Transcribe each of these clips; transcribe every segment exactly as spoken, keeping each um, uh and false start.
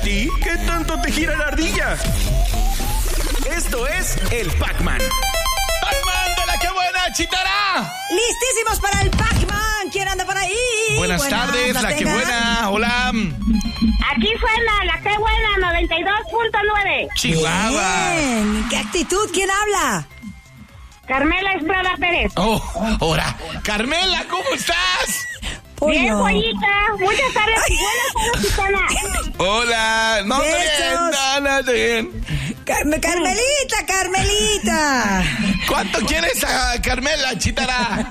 ti? ¿Qué tanto te gira la ardilla? Esto es el Pac-Man. ¡Pac-Man de la que buena, Chitara! ¡Listísimos para el Pac-Man! ¿Quién anda por ahí? Buenas, Buenas tardes, la, la que buena. Hola. Aquí suena la que buena, noventa y dos punto nueve. Chihuahua. Bien. ¿Qué actitud? ¿Quién habla? Carmela Estrada Pérez. Oh, hola. Carmela, ¿cómo estás? Pollo. Bien, pollita. Muchas tardes. Buenas tardes, Chitana. Hola. No, está bien. No, no, está bien. Car- Carmelita, Carmelita. ¿Cuánto quieres a Carmela, Chitara?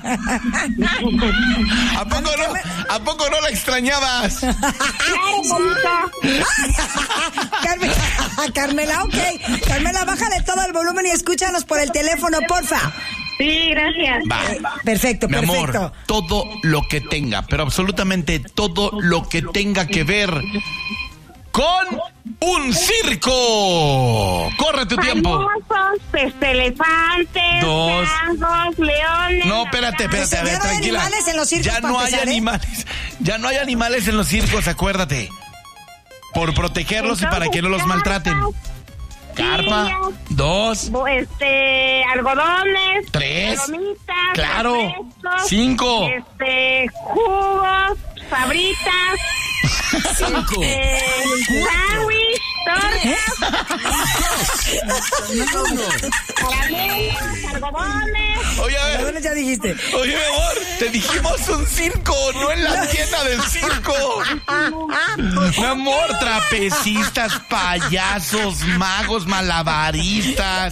¿A poco no, ¿a poco no la extrañabas? Claro, pollita. Carmela, Carmela, ok. Carmela, bájale todo el volumen y escúchanos por el teléfono, porfa. Sí, gracias. Va. Perfecto, Mi perfecto. amor, todo lo que tenga, pero absolutamente todo lo que tenga que ver con un circo. Corre tu tiempo. Famosos, este, elefantes, Dos. changos, leones. No, espérate, espérate, a ver, Ya no hay tranquila. animales en los circos Ya para no hay empezar, ¿eh? animales. Ya no hay animales en los circos, acuérdate. Por protegerlos y para que no los maltraten. Carpa, Sillas, dos, bo- este, algodones, tres, palomitas, claro, refrescos, cinco, este, jugos, sabritas, cinco, eh, sándwich, tortas, caramelos, algodones. Oye, a ver, ¿Dónde ya dijiste? oye, mi amor, te dijimos un circo, no en la tienda del circo. Mi amor, trapecistas, payasos, magos, malabaristas.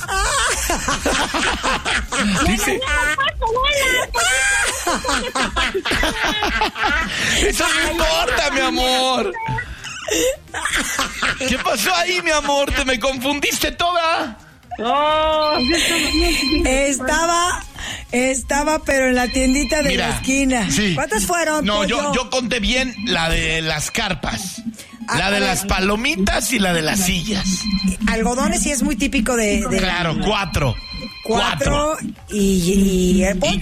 Dice, eso no importa, mi amor. ¿Qué pasó ahí, mi amor? ¿Te me confundiste toda? Oh, Estaba, estaba, pero en la tiendita de Mira, la esquina. sí. ¿Cuántas fueron? No, pollo? yo, yo conté bien la de las carpas, Ah, la de a ver. las palomitas y la de las sillas. Algodones sí es muy típico de... de Claro, cuatro. Cuatro y... y el Y